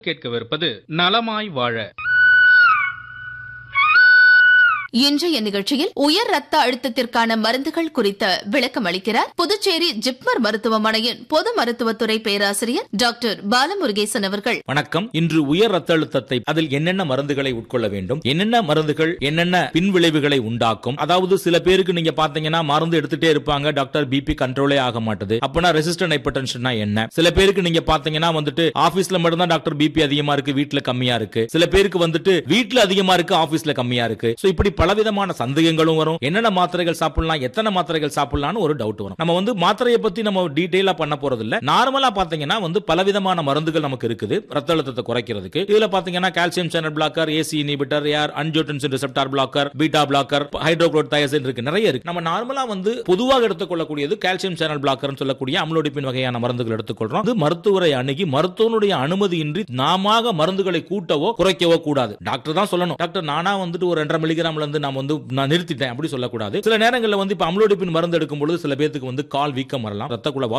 கேட்கவிருப்பது நலமாய் வாழ. இன்றைய நிகழ்ச்சியில் உயர் ரத்த அழுத்தத்திற்கான மருந்துகள் குறித்த விளக்கம் அளிக்கிறார் புதுச்சேரி ஜிப்மர் மருத்துவமனையின் பொது மருத்துவத்துறை பேராசிரியர் டாக்டர் பாலமுருகேசன் அவர்கள். வணக்கம். இன்று உயர் ரத்த அழுத்தத்தை அதில் என்னென்ன மருந்துகளை உட்கொள்ள வேண்டும், என்னென்ன மருந்துகள் என்னென்ன பின்விளைவுகளை உண்டாக்கும், அதாவது சில பேருக்கு நீங்க பாத்தீங்கன்னா மருந்து எடுத்துட்டே இருப்பாங்க, டாக்டர் பிபி கண்ட்ரோலே ஆக மாட்டது, அப்பனா ரெசிஸ்டன்ட் ஹைப்பர்டென்ஷன் என்ன. சில பேருக்கு நீங்க பாத்தீங்கன்னா வந்துட்டு ஆபீஸ்ல மட்டும் தான் டாக்டர் பிபி அதிகமா இருக்கு, வீட்ல கம்மியா இருக்கு. சில பேருக்கு வந்துட்டு வீட்ல அதிகமா இருக்கு, ஆபீஸ்ல கம்மியா இருக்கு. சோ இப்படி பலவிதமான சந்தேகங்களும் வரும். என்னென்ன மாத்திரைகள் சாப்பிடலாம், எத்தனை மாத்திரைகள் சாப்பிடலாம்னு ஒரு டவுட் வரும். நம்ம வந்து மாத்திரையை பத்தி நம்ம டீடைலா பண்ண போறது இல்ல. நார்மலா பாத்தீங்கன்னா வந்து பலவிதமான மருந்துகள் நமக்கு இருக்குது ரத்த அழுத்தத்தை குறைக்கிறதுக்கு. இதுல பாத்தீங்கன்னா calcium channel blogger, AC inhibitor, angiotensin receptor blogger, beta blogger, ஹைட்ரோகுளோரோதையாசின் இருக்கு, நிறைய இருக்கு. நம்ம நார்மலா வந்து பொதுவாக எடுத்துக்கொள்ளக்கூடியது கால்சியம் சேனல் பிளாக்கர் சொல்லக்கூடிய அம்லோடிபின் வகையான மருந்துகள் எடுத்துக்கொள்றோம். இது மருத்துவரை அணுகி மருத்துவனுடைய அனுமதியின்றி நாம மருந்துகளை கூட்டவோ குறைக்கவோ கூடாது. டாக்டர் தான் சொல்லணும். டாக்டர் நானா வந்துட்டு ஒரு 2.5 மில்லிகிராம்ல இருந்து நான் நிறுத்திட்டேன் அப்படி சொல்லக்கூடாது. சில நேரங்களில் வந்து இப்ப அம்லோடிபின் மருந்து எடுக்கும் பொழுது சில பேருக்கு வந்து கால் வீக்கம் வரலாம், ரத்த குழாய்